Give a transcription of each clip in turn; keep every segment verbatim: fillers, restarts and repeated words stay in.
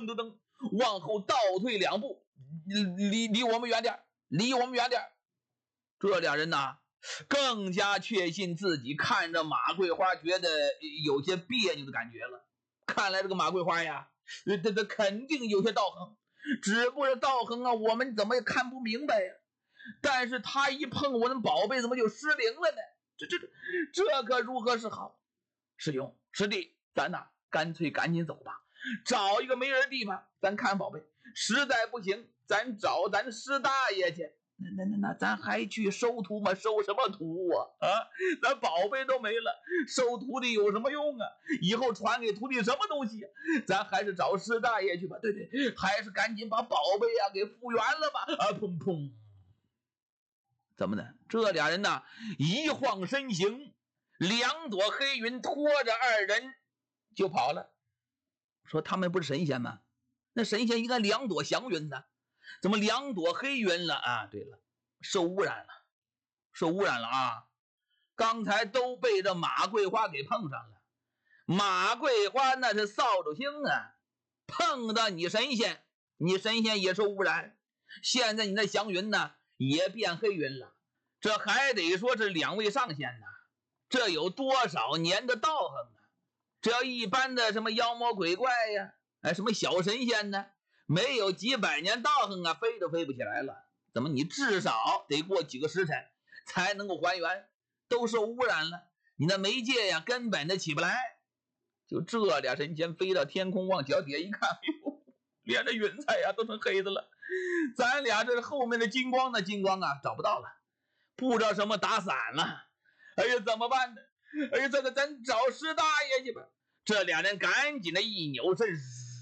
噔噔往后倒退两步，离离我们远点，离我们远点。这俩人呐，更加确信自己看着马桂花觉得有些别扭的感觉了。看来这个马桂花呀，这这肯定有些道行，只不过道行啊，我们怎么也看不明白呀。但是他一碰我的宝贝，怎么就失灵了呢？这这这可如何是好？师兄师弟，咱呐干脆赶紧走吧，找一个没人的地方，咱看宝贝。实在不行，咱找咱师大爷去。那那那那，咱还去收徒吗？收什么徒啊？啊，咱宝贝都没了，收徒弟有什么用啊？以后传给徒弟什么东西？咱还是找师大爷去吧。对对，还是赶紧把宝贝啊给复原了吧。啊，砰砰！怎么的？这俩人呢，一晃身形，两朵黑云拖着二人就跑了。说他们不是神仙吗？那神仙应该两朵祥云呢，怎么两朵黑云了啊？对了，受污染了，受污染了啊！刚才都被这马桂花给碰上了。马桂花那是扫帚星啊，碰到你神仙，你神仙也受污染。现在你那祥云呢，也变黑云了。这还得说这两位上仙呢，这有多少年的道行啊？这要一般的什么妖魔鬼怪呀，哎，什么小神仙呢，没有几百年道行啊，飞都飞不起来了。怎么你至少得过几个时辰才能够还原，都受污染了，你那媒介呀根本的起不来。就这俩神仙飞到天空，往脚底下一看，哎呦，连这云彩呀都成黑的了。咱俩这后面的金光呢，金光啊找不到了，不知道什么打散了。哎呀，怎么办呢？哎呀，这个咱找师大爷去吧。这俩人赶紧的一扭身，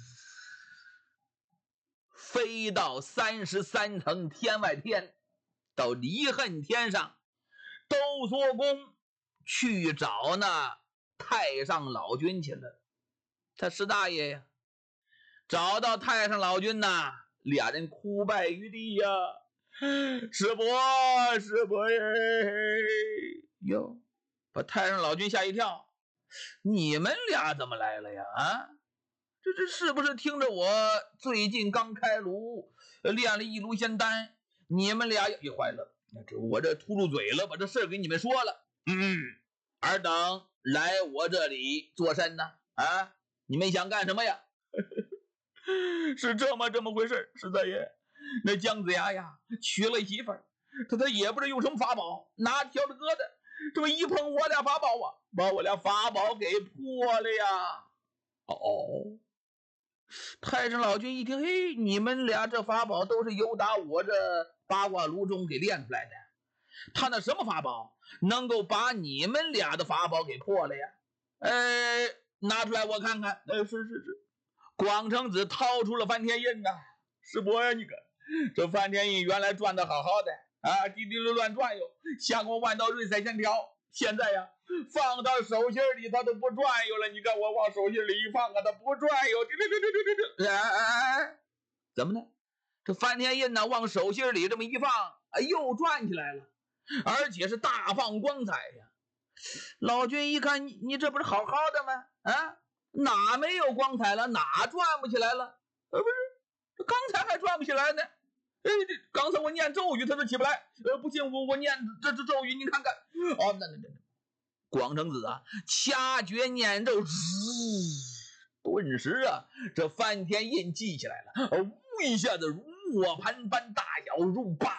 飞到三十三层天外天，到离恨天上，都说功去找那太上老君去了。他师大爷呀，找到太上老君呐，俩人哭拜于地呀，师伯师伯耶！哟，把太上老君吓一跳，你们俩怎么来了呀？啊，这这是不是听着我最近刚开炉，炼了一炉仙丹，你们俩也坏了？这我这秃噜嘴了，把这事给你们说了。嗯，尔等来我这里做甚呢？啊，你们想干什么呀？是这么这么回事，师大爷。那姜子牙呀，娶了媳妇儿，他他也不知用什么法宝，拿挑着疙瘩，这么一碰我俩法宝啊，把我俩法宝给破了呀。哦，太上老君一听，嘿，你们俩这法宝都是由打我这八卦炉中给炼出来的，他那什么法宝能够把你们俩的法宝给破了呀？呃，拿出来我看看。呃，是是是。广成子掏出了翻天印呐、啊，师伯呀，你看这翻天印原来转的好好的啊，滴滴溜乱转悠，像过万道瑞彩线条，现在呀放到手心里它都不转悠了。你看我往手心里一放啊，它不转悠，对对对对对对对，哎哎哎，怎么呢？这翻天印呢，往手心里这么一放，哎，又转起来了，而且是大放光彩呀。老君一看，你你这不是好好的吗？啊？哪没有光彩了？哪转不起来了？呃，不是，刚才还转不起来呢。哎，这刚才我念咒语，它都起不来。呃，不信我我念这这咒语，你看看。哦，那那那，广成子啊，掐诀念咒，顿时啊，这翻天印记起来了。呃，呜一下子如磨盘般大小，如啪，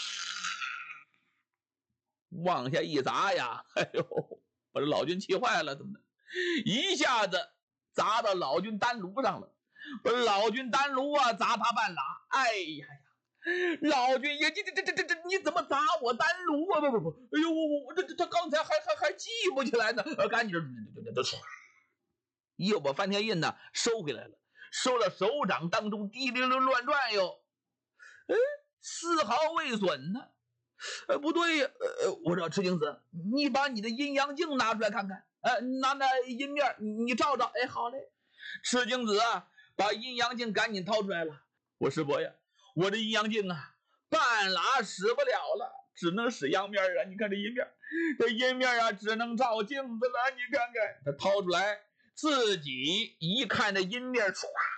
往下一砸呀！哎呦，把这老君气坏了，怎么的？一下子砸到老君丹炉上了，把老君丹炉啊砸他半拉。哎呀呀，老君爷，这这这这这，你怎么砸我丹炉啊？不不不，哎呦，我我这这他刚才还还还记不起来呢，呃，赶紧这这这又把翻天印呢收回来了，收了手掌当中，滴溜溜乱转悠，哎，丝毫未损呢。呃，不对呀，呃，我说赤精子，你把你的阴阳镜拿出来看看。呃，拿那阴面你照照。哎，好嘞。赤精子啊，把阴阳镜赶紧掏出来了。我师伯呀，我这阴阳镜啊，半拉使不了了，只能使阳面啊。你看这阴面，这阴面啊，只能照镜子了。你看看，他掏出来，自己一看这阴面，唰，